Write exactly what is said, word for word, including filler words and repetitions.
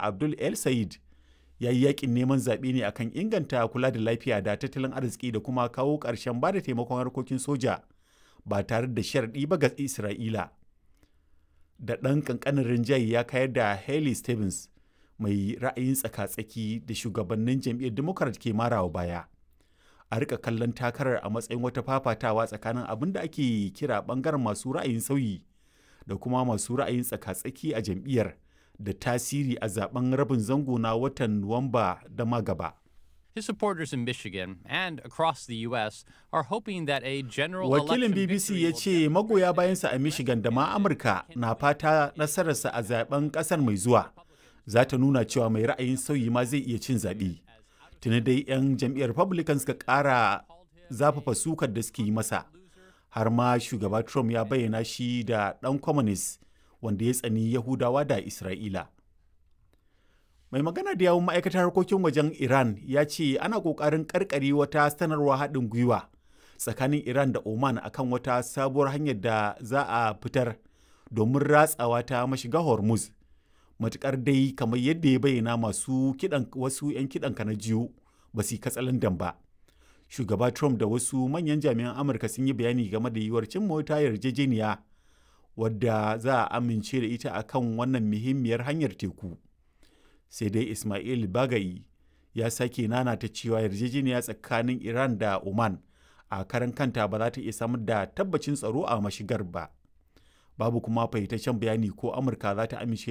Abdul El Sayed ya yi yakin neman zaɓe ne akan inganta kula da lafiya da tattalin arziki da kuma kawo ƙarshen ba da taimakon harkokin soja ba tare da sharaɗi ba ga Isra'ila. Da ɗan ƙanƙanin rinjaye ya kayar da Haley Stevens mai ra'ayin tsaka-tsaki da shugabannin jam'iyyar Democrat ke marawa baya. A rika kallon takarar a matsayin wata fafatawa tsakanin abin da ake kira ɓangaren masu ra'ayin sauyi da kuma masu ra'ayin tsaka-tsaki a jam'iyyar da tasiri a zaben rabin zango na watan Nuwamba da ma gaba. His supporters in Michigan and across the U S are hoping that a general Wakilin B B C ya ce magoya bayansa a Michigan da ma Amurka na fata nasararsa a zaben kasar mai zuwa za ta nuna cewa mai ra'ayin sauyi ma zai iya cin zaɓe. Tuni dai 'yan jam'iyyar Republican suka ƙara zafafa sukar da suke yi masa. Har ma shugaba Trump ya bayyana shi da ɗan communist wanda ya tsani Yahudawa da Isra'ila. Mai magana da yawun ma'aikatar harkokin wajen Iran ya ce ana ƙoƙarin ƙarƙare wata sanarwa haɗin gwiwa tsakanin Iran da Oman akan wata sabuwar hanyar da za a fitar domin ratsawa ta mashiga Hormuz. Matuƙar dai kamar yadda ya bayyana masu kiɗan wasu 'yan kiɗan na jiyo ba su yi katsalandan ba. Shugaba Trump da wasu manyan jami'an Amurka sun yi bayani game da yiwuwar cimma wata yarjejeniya wadda za a amince da ita akan wannan muhimmiyar hanyar teku. Sai dai Ismail Bagai ya sake nanata cewa yarjejeniya tsakanin Iran da Oman a karan kanta ba za ta iya samar da tabbacin tsaro a mashigar ba. Babu kuma fahimtaccen bayani ko Amurka za ta amince